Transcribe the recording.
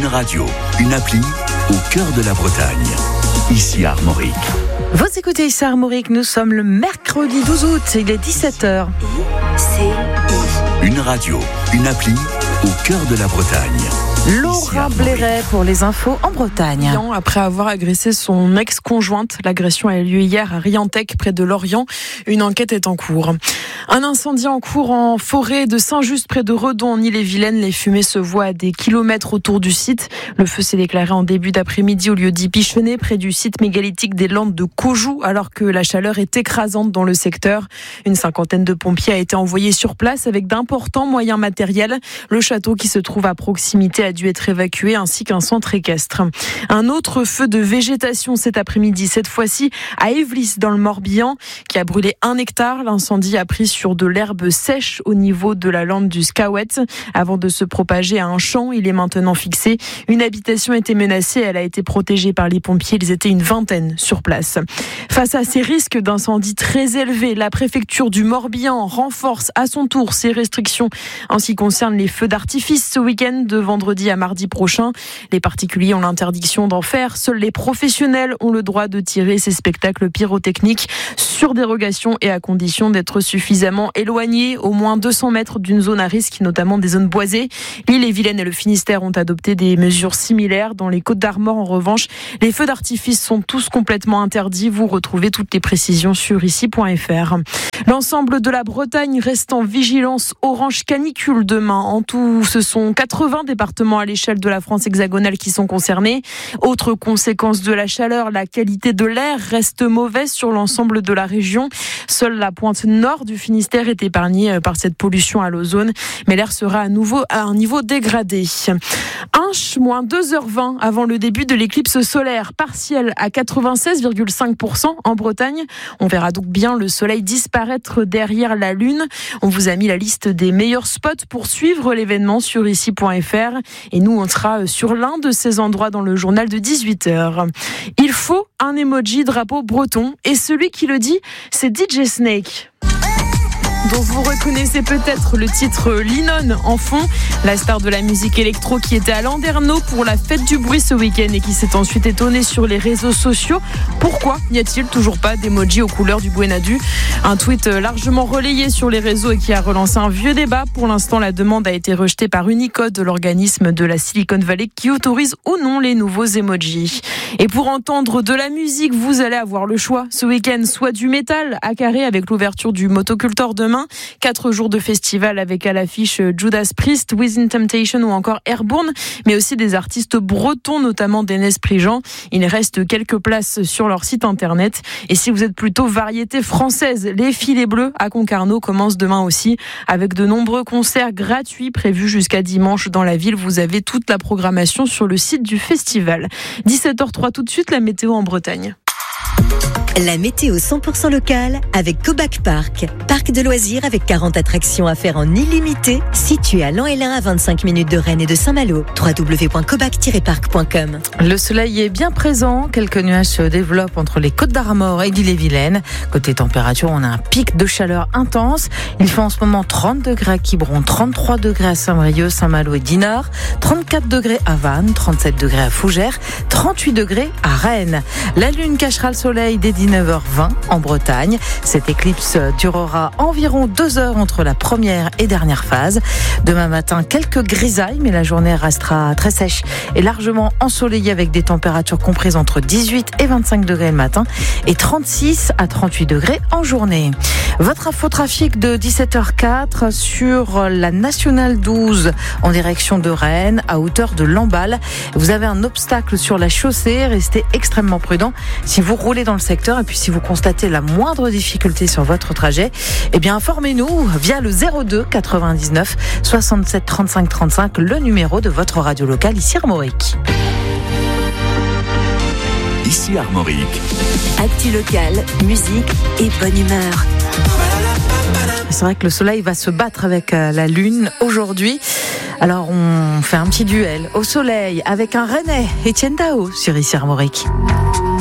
une radio, une appli au cœur de la Bretagne. Ici Armorique. Vous écoutez ici Armorique, nous sommes le mercredi 12 août, il est 17h. Une radio, une appli au cœur de la Bretagne. Laura Blairet pour les infos en Bretagne. Après avoir agressé son ex-conjointe, l'agression a eu lieu hier à Riantec, près de Lorient. Une enquête est en cours. Un incendie en cours en forêt de Saint-Just, près de Redon, en Ille-et-Vilaine. Les fumées se voient à des kilomètres autour du site. Le feu s'est déclaré en début d'après-midi au lieu d'Ipichenet, près du site mégalithique des Landes de Caujou, alors que la chaleur est écrasante dans le secteur. Une cinquantaine de pompiers a été envoyée sur place avec d'importants moyens matériels. Le château qui se trouve à proximité a dû être évacué, ainsi qu'un centre équestre. Un autre feu de végétation cet après-midi, cette fois-ci à Évlis dans le Morbihan, qui a brûlé 1 hectare. L'incendie a pris sur de l'herbe sèche au niveau de la lande du Scawet. Avant de se propager à un champ, il est maintenant fixé. Une habitation était menacée, elle a été protégée par les pompiers. Ils étaient une vingtaine sur place. Face à ces risques d'incendie très élevés, la préfecture du Morbihan renforce à son tour ses restrictions en ce qui concerne les feux d'artifice ce week-end de vendredi à mardi prochain. Les particuliers ont l'interdiction d'en faire. Seuls les professionnels ont le droit de tirer ces spectacles pyrotechniques sur dérogation et à condition d'être suffisamment éloignés, au moins 200 mètres d'une zone à risque, notamment des zones boisées. L'Ille-et-Vilaine et le Finistère ont adopté des mesures similaires. Dans les Côtes-d'Armor, en revanche, les feux d'artifice sont tous complètement interdits. Vous retrouvez toutes les précisions sur ici.fr. L'ensemble de la Bretagne reste en vigilance orange canicule demain. En tout, ce sont 80 départements à l'échelle de la France hexagonale qui sont concernés. Autre conséquence de la chaleur, la qualité de l'air reste mauvaise sur l'ensemble de la région. Seule la pointe nord du Finistère est épargnée par cette pollution à l'ozone, mais l'air sera à nouveau à un niveau dégradé. Inche, moins 2h20 avant le début de l'éclipse solaire, partielle à 96,5% en Bretagne. On verra donc bien le soleil disparaître derrière la lune. On vous a mis la liste des meilleurs spots pour suivre l'événement sur ici.fr. Et nous, on sera sur l'un de ces endroits dans le journal de 18h. Il faut un emoji drapeau breton. Et celui qui le dit, c'est DJ Snake, dont vous reconnaissez peut-être le titre Linon en fond, la star de la musique électro qui était à Landerneau pour la fête du bruit ce week-end et qui s'est ensuite étonné sur les réseaux sociaux. Pourquoi n'y a-t-il toujours pas d'emoji aux couleurs du Buenadu ? Un tweet largement relayé sur les réseaux et qui a relancé un vieux débat. Pour l'instant, la demande a été rejetée par Unicode, l'organisme de la Silicon Valley qui autorise ou non les nouveaux emojis. Et pour entendre de la musique, vous allez avoir le choix ce week-end, soit du métal à Carré avec l'ouverture du Motocultor demain, 4 jours de festival avec à l'affiche Judas Priest, Within Temptation ou encore Airborne, mais aussi des artistes bretons, notamment d'Enes Prigent. Il reste quelques places sur leur site internet. Et si vous êtes plutôt variété française, les Filets Bleus à Concarneau commencent demain aussi, avec de nombreux concerts gratuits prévus jusqu'à dimanche dans la ville. Vous avez toute la programmation sur le site du festival. 17h03 tout de suite, la météo en Bretagne. La météo 100% locale avec Cobac Park. Parc de loisirs avec 40 attractions à faire en illimité, situé à Lan-et-Lin à 25 minutes de Rennes et de Saint-Malo. www.cobac-park.com. Le soleil est bien présent. Quelques nuages se développent entre les Côtes-d'Armor et l'Ille-et-Vilaine. Côté température, on a un pic de chaleur intense. Il fait en ce moment 30 degrés à Quiberon, 33 degrés à Saint-Brieuc, Saint-Malo et Dinard, 34 degrés à Vannes, 37 degrés à Fougères, 38 degrés à Rennes. La lune cachera le soleil dès 19h20 en Bretagne. Cette éclipse durera environ 2 heures entre la première et dernière phase. Demain matin, quelques grisailles, mais la journée restera très sèche et largement ensoleillée avec des températures comprises entre 18 et 25 degrés le matin et 36 à 38 degrés en journée. Votre infotrafic de 17h04 sur la Nationale 12 en direction de Rennes à hauteur de Lamballe. Vous avez un obstacle sur la chaussée, restez extrêmement prudent si vous roulez dans le secteur et puis si vous constatez la moindre difficulté sur votre trajet, eh bien informez-nous via le 02 99 67 35 35, le numéro de votre radio locale ici Armorique. Ici Armorique. Actu local, musique et bonne humeur. C'est vrai que le soleil va se battre avec la lune aujourd'hui. Alors on fait un petit duel au soleil avec un Rennais, Étienne Dao sur ici Armorique.